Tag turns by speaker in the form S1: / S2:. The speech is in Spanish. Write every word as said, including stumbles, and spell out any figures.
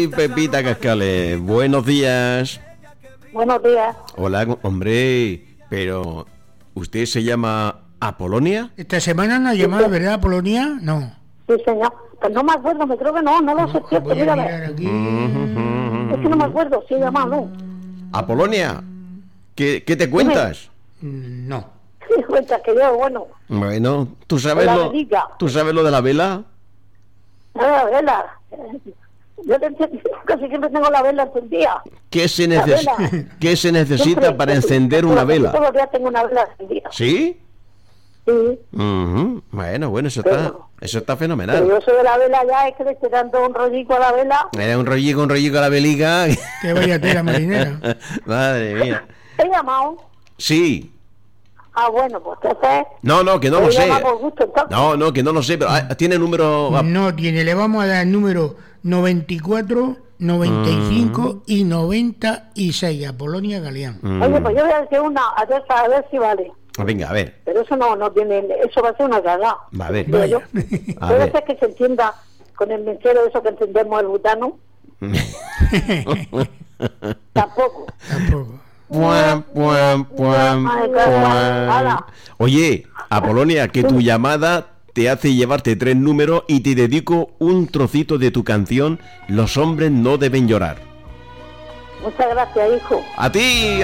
S1: Ay, Pepita Cascales, buenos días.
S2: Buenos días.
S1: Hola, hombre, pero ¿usted se llama Apolonia?
S3: Esta semana no ha llamado, ¿verdad, Polonia? No.
S2: Sí, señor. Pues no me acuerdo, me creo que no, no lo sé cierto,
S3: Voy a
S2: mira, a
S3: mirar
S2: ver.
S3: aquí.
S2: Es que no me acuerdo si he llamado, ¿no?
S1: Apolonia, ¿qué, qué te cuentas?
S3: Mm, No.
S2: Sí, cuenta que yo, bueno,
S1: Bueno, ¿tú sabes
S2: La
S1: lo,
S2: velita.
S1: ¿tú sabes lo de la vela?
S2: la vela. Yo te entiendo, casi siempre tengo la vela encendida.
S1: ¿Qué se,
S2: La
S1: neces-
S2: vela.
S1: ¿Qué se necesita
S2: Siempre,
S1: para
S2: sí,
S1: encender
S2: todos
S1: una
S2: los-
S1: vela?
S2: Todos los días tengo una vela encendida.
S1: ¿Sí?
S2: Sí.
S1: Ujú. Bueno, bueno, eso está,
S2: Pero-
S1: eso está
S2: Pero
S1: fenomenal.
S2: yo soy de la vela ya, es que le estoy dando un rollico a la vela.
S1: Era un rollico, un rollico a la velica.
S3: Que vaya tela marinera.
S1: Madre mía.
S2: He llamado.
S1: Sí.
S2: Ah, bueno, pues entonces.
S1: No, no, que no
S2: He
S1: lo sé.
S2: llamado por gusto, entonces.
S1: No, no, que no lo sé, pero ah, tiene número... ah,
S3: No tiene, le vamos a dar el número noventa y cuatro, noventa y cinco y noventa y seis a Polonia Galeán.
S1: mm.
S2: Oye, pues yo voy a decir una, a ver, a ver si vale.
S1: Venga, a ver.
S2: Pero eso no, no tiene, eso va a ser una cagada.
S1: Va, a ver.
S2: Digo yo.
S1: A
S2: Puede
S1: ver.
S2: ser que se entienda con el mechero eso que entendemos el butano. Tampoco.
S3: Tampoco.
S1: Puam, puam, puam,
S2: Ay, claro,
S1: puam.
S2: ala.
S1: Oye, Apolonia, que tu llamada te hace llevarte tres números y te dedico un trocito de tu canción Los hombres no deben llorar.
S2: Muchas gracias, hijo.
S1: ¡A ti!